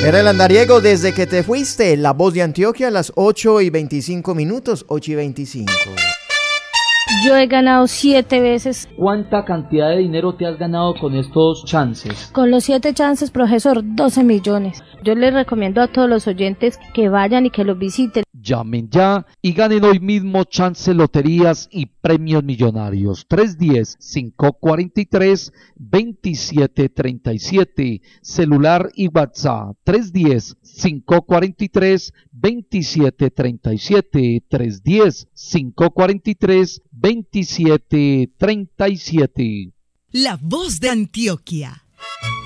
Era el andariego Desde que te fuiste, La Voz de Antioquia, a las 8:25, 8:25. Yo he ganado 7 veces. ¿Cuánta cantidad de dinero te has ganado con estos chances? Con los 7 chances, profesor, 12 millones. Yo les recomiendo a todos los oyentes que vayan y que los visiten. Llamen ya y ganen hoy mismo chance loterías y premios millonarios. 310-543-2737. Celular y WhatsApp. 310-543-2737. 310-543-2737. La Voz de Antioquia.